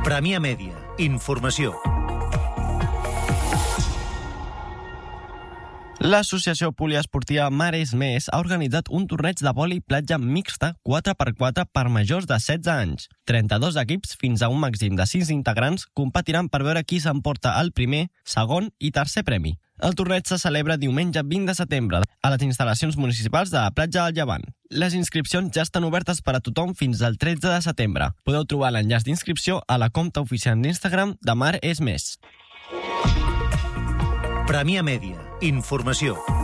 Premià Mèdia. Informació. L'associació poliesportiva Mar és Més ha organitzat un torneig de vòlei platja mixta 4x4 per majors de 16 anys. 32 equips, fins a un màxim de 6 integrants, competiran per veure qui s'emporta el primer, segon i tercer premi. El torneig se celebra diumenge 20 de setembre a les instal·lacions municipals de la platja del Llevant. Les inscripcions ja estan obertes per a tothom fins al 13 de setembre. Podeu trobar l'enllaç d'inscripció a la compte oficial d'Instagram de Mar és Més. Premià Mèdia. Informació.